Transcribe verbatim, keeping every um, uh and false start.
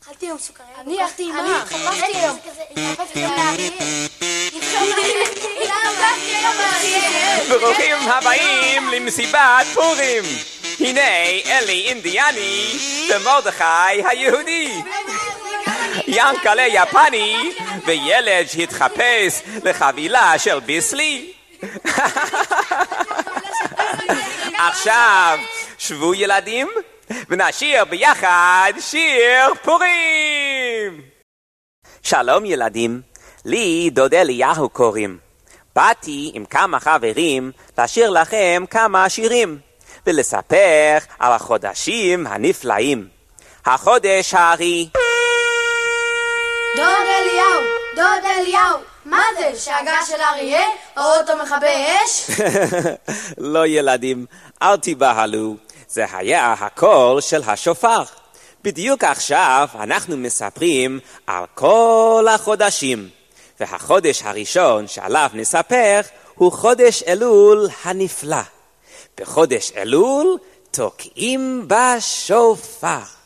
אכלתי היום סוכריה. אני אכלתי עם מה? התחפשתי היום. התחפשתי היום. ברוכים הבאים למסיבת פורים. הנה אלי אינדיאני ומרדכי היהודי. ינקלה יפני וילד שהתחפש לחבילה של ביסלי. עכשיו שבו ילדים ונשיר ביחד שיר פורים. שלום ילדים, לי דוד אליהו קוראים. באתי עם כמה חברים לשיר לכם כמה שירים ולספר על החודשים הנפלאים. החודש הארי. דוד אליהו, דוד אליהו, מה זה? שאגה של אריה? או אותו מכבי אש? לא ילדים, אל תבהלו. זה היה הקול של השופר. בדיוק עכשיו אנחנו מספרים על כל החודשים. והחודש הראשון שעליו נספר הוא חודש אלול הנפלא. בחודש אלול תוקעים בשופר.